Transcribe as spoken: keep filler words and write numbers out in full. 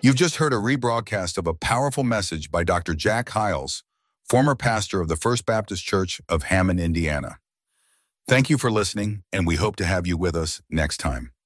You've just heard a rebroadcast of a powerful message by Doctor Jack Hyles, former pastor of the First Baptist Church of Hammond, Indiana. Thank you for listening, and we hope to have you with us next time.